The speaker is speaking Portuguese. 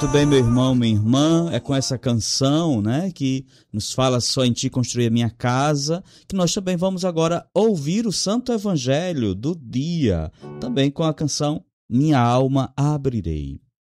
Muito bem, meu irmão, minha irmã, é com essa canção, né, que nos fala só em ti construir a minha casa, que nós também vamos agora ouvir o Santo Evangelho do dia, também com a canção Minha Alma Abrirei.